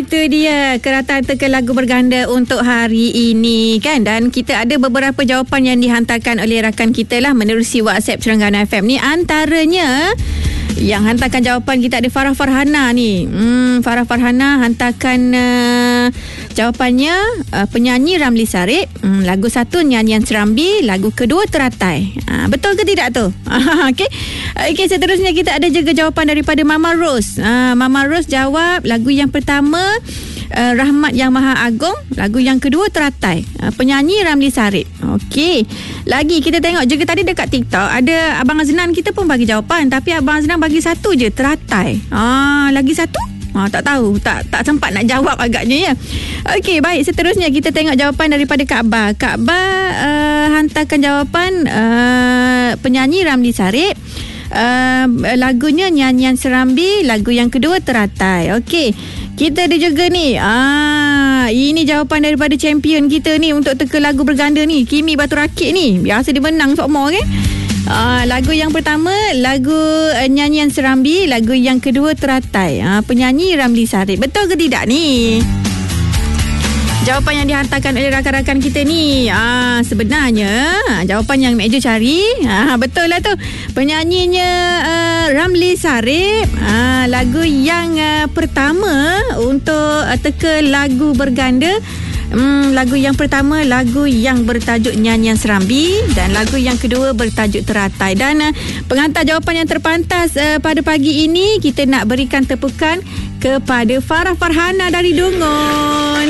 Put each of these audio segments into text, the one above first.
Itu dia kerataan teka lagu berganda untuk hari ini kan. Dan kita ada beberapa jawapan yang dihantarkan oleh rakan kita lah menerusi WhatsApp Terengganu FM ni. Antaranya yang hantarkan jawapan kita ada Farah Farhana ni. Farah Farhana hantarkan jawapannya penyanyi Ramli Sarip. Lagu satu Nyanyian Serambi, lagu kedua Teratai. Betul ke tidak tu? Okey, seterusnya kita ada juga jawapan daripada Mama Rose. Mama Rose jawab lagu yang pertama Rahmat Yang Maha Agung, lagu yang kedua Teratai. Penyanyi Ramli Sarip. Okey. Lagi kita tengok juga tadi dekat TikTok ada Abang Aznan kita pun bagi jawapan, tapi Abang Aznan bagi satu je, Teratai. Lagi satu? Tak tahu, tak sempat nak jawab agaknya ya. Okey, baik, seterusnya kita tengok jawapan daripada Kak Ba. Kak Ba hantarkan jawapan penyanyi Ramli Sarip. Lagunya Nyanyian Serambi, lagu yang kedua Teratai. Okey. Kita ada juga ni. Ini jawapan daripada champion kita ni untuk teka lagu berganda ni, Kimi Batu Rakit ni. Biasa dia menang sokmo kan. Lagu yang pertama lagu Nyanyian Serambi, lagu yang kedua Teratai. Penyanyi Ramli Sarip. Betul ke tidak ni? Jawapan yang dihantarkan oleh rakan-rakan kita ni sebenarnya jawapan yang Mek Jo cari betul lah tu. Penyanyinya Ramli Sarip. Lagu yang pertama untuk teka lagu berganda, lagu yang pertama lagu yang bertajuk Nyanyian Serambi dan lagu yang kedua bertajuk Teratai. Dan pengantar jawapan yang terpantas pada pagi ini kita nak berikan tepukan kepada Farah Farhana dari Dungun.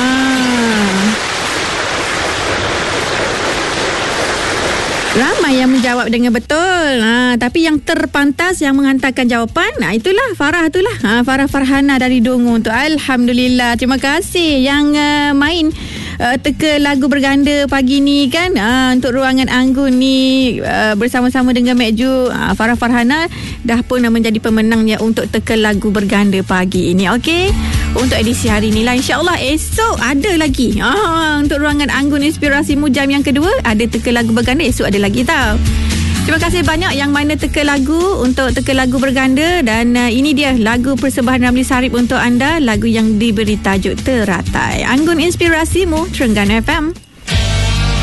Ramai yang menjawab dengan betul. Tapi yang terpantas yang menghantarkan jawapan, itulah Farah itulah. Farah Farhana dari Dungun tu. Alhamdulillah. Terima kasih yang main teka lagu berganda pagi ni kan. Untuk ruangan Anggun ni bersama-sama dengan Mek Jo, Farah Farhana dah pun menjadi pemenangnya untuk teka lagu berganda pagi ini. Okey. Untuk edisi hari ni lah, InsyaAllah esok ada lagi. Untuk ruangan Anggun Inspirasimu jam yang kedua ada teka lagu berganda. Esok ada lagi tau. Terima kasih banyak yang mana teka lagu untuk teka lagu berganda. Dan ini dia lagu persembahan Ramli Sarip untuk anda, lagu yang diberi tajuk Teratai. Anggun Inspirasimu, Terengganu FM.